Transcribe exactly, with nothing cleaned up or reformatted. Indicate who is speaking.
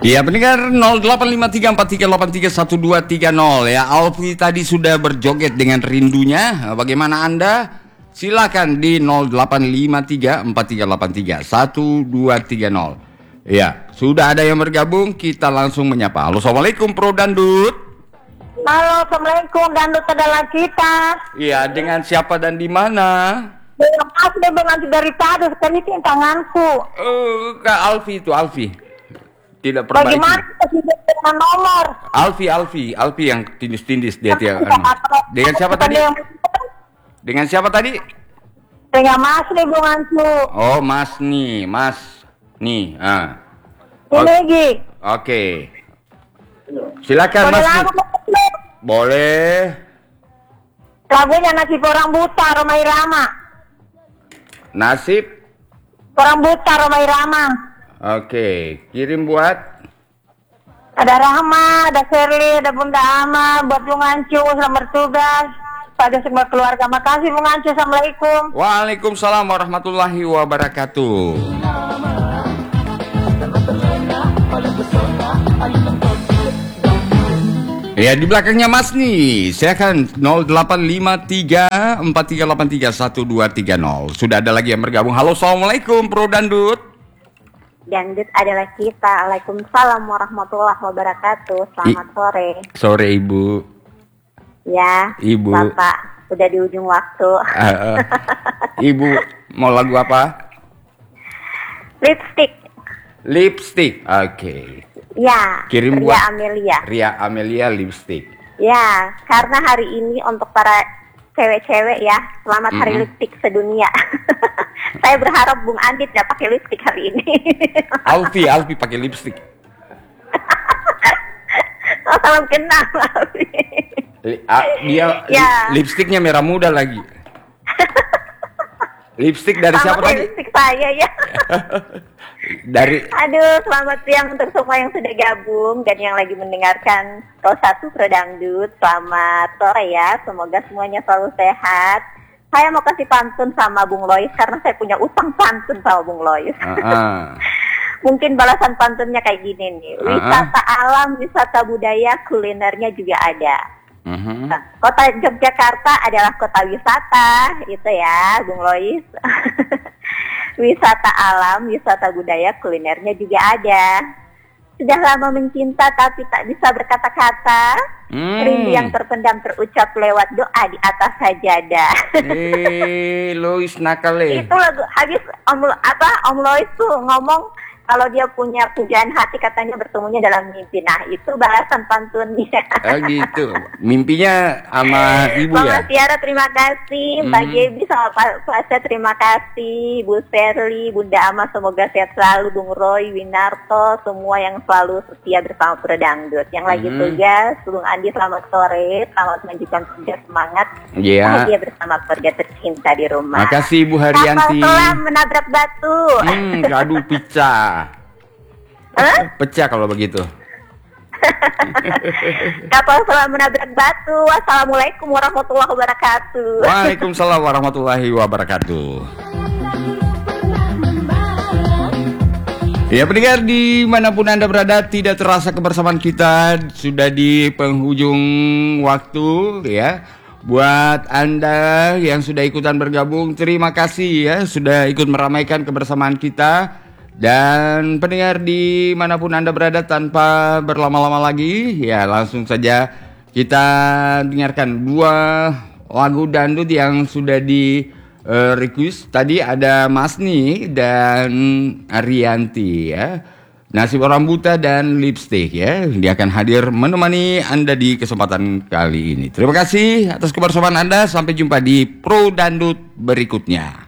Speaker 1: Iya, pendengar nol delapan lima tiga empat tiga delapan tiga satu dua tiga nol ya. Alfi tadi sudah berjoget dengan rindunya. Bagaimana Anda? Silakan di nol delapan lima tiga empat tiga delapan tiga satu dua tiga nol. Ya, sudah ada yang bergabung, kita langsung menyapa. Halo, Assalamualaikum Pro Dandut.
Speaker 2: Halo, Assalamualaikum, Dandut adalah kita.
Speaker 1: Iya, dengan siapa dan di mana?
Speaker 2: Dengan Alfi dengan dari tadi, sekali ini tanganku.
Speaker 1: Oh, Kak Alfi itu, Alfi. Tidak perbaiki.
Speaker 2: Bagaimana kita tidak dengan nomor?
Speaker 1: Alfi, Alfi, Alfi yang tindis-tindis dia dia. Dengan siapa tadi? Dengan siapa tadi?
Speaker 2: Dengan Mas nih, Bung Ancu.
Speaker 1: Oh, Mas nih, Mas nih. Ah.
Speaker 2: Ini lagi.
Speaker 1: Oke. Silakan
Speaker 2: Boleh
Speaker 1: Mas.
Speaker 2: lagu,
Speaker 1: Nih. Boleh.
Speaker 2: lagunya Nasib Orang Buta, Roma Irama.
Speaker 1: Nasib.
Speaker 2: Orang Buta, Roma Irama.
Speaker 1: Oke, kirim buat.
Speaker 2: Ada Rahma, ada Sherly, ada Bunda Ama, buat Bung Ancu, selamat bertugas. Pada semua keluarga, makasih Bung Ancu, Assalamualaikum.
Speaker 1: Waalaikumsalam warahmatullahi wabarakatuh. Ya, di belakangnya Mas nih. Saya akan nol delapan lima tiga empat tiga delapan tiga satu dua tiga nol. Sudah ada lagi yang bergabung. Halo, Assalamualaikum Pro Dandut.
Speaker 2: Dandut adalah kita. Waalaikumsalam warahmatullahi wabarakatuh. Selamat I sore.
Speaker 1: Sore Ibu.
Speaker 2: Ya,
Speaker 1: Ibu.
Speaker 2: Bapak, udah di ujung waktu.
Speaker 1: Uh, uh. Ibu, mau lagu apa?
Speaker 2: Lipstick.
Speaker 1: Lipstick, oke. Okay.
Speaker 2: Ya,
Speaker 1: kirim
Speaker 2: Ria
Speaker 1: buat
Speaker 2: Amelia.
Speaker 1: Ria Amelia Lipstick.
Speaker 2: Ya, karena hari ini untuk para cewek-cewek ya, selamat hari mm-hmm. lipstick sedunia. Saya berharap Bung Andit nggak pakai lipstick hari ini.
Speaker 1: Alfi, Alfi pakai lipstick.
Speaker 2: Oh, salam kenal Alfi.
Speaker 1: Dia
Speaker 2: ya.
Speaker 1: li, lipstiknya merah muda lagi. Lipstick dari
Speaker 2: sama
Speaker 1: siapa tadi?
Speaker 2: Lipstick saya ya.
Speaker 1: Dari.
Speaker 2: Aduh, selamat siang untuk semua yang sudah gabung dan yang lagi mendengarkan Pro satu Pro Dangdut. Selamat sore ya, semoga semuanya selalu sehat. Saya mau kasih pantun sama Bung Lois karena saya punya utang pantun sama Bung Lois.
Speaker 1: Uh-uh.
Speaker 2: Mungkin balasan pantunnya kayak gini nih. Uh-uh. Wisata alam, wisata budaya, kulinernya juga ada. Uh-huh. Nah, kota Yogyakarta adalah kota wisata, itu ya, Bung Lois. Wisata alam, wisata budaya, kulinernya juga ada. Sudah lama mencinta tapi tak bisa berkata-kata. Hmm. Rindu yang terpendam terucap lewat doa di atas sajadah.
Speaker 1: Eh, Lois nakal eh.
Speaker 2: Itu lagu habis Om apa Om Lois tuh ngomong kalau dia punya pujaan hati katanya bertemunya dalam mimpi. Nah, itu bahasan pantunnya.
Speaker 1: Oh gitu. Mimpinya sama ibu
Speaker 2: Mama
Speaker 1: ya?
Speaker 2: Tiara terima kasih, Mbak hmm. Gebi sama Pak Pasha terima kasih, Bu Sherly, Bunda Ama semoga sehat selalu, Bung Roy, Winarto, semua yang selalu setia bersama Pro Dangdut. Yang lagi hmm. tugas, Bung Andi selamat sore, selamat melanjutkan tugas semangat.
Speaker 1: Iya.
Speaker 2: Bahagia bersama keluarga tercinta di rumah.
Speaker 1: Makasih Bu Haryanti.
Speaker 2: Kapal selam menabrak batu.
Speaker 1: Hmm, aduh pecah.
Speaker 2: Huh?
Speaker 1: Pecah kalau begitu.
Speaker 2: Kapal selam menabrak batu. Wassalamualaikum warahmatullahi wabarakatuh.
Speaker 1: Waalaikumsalam warahmatullahi wabarakatuh. Ya pendengar dimanapun Anda berada, tidak terasa kebersamaan kita sudah di penghujung waktu ya. Buat Anda yang sudah ikutan bergabung, terima kasih ya sudah ikut meramaikan kebersamaan kita. Dan pendengar dimanapun Anda berada, tanpa berlama-lama lagi, ya langsung saja kita dengarkan dua lagu dangdut yang sudah di uh, request. Tadi ada Masni dan Arianti ya, Nasib Orang Buta dan Lipstick ya. Dia akan hadir menemani Anda di kesempatan kali ini. Terima kasih atas kebersamaan Anda. Sampai jumpa di Pro Dangdut berikutnya.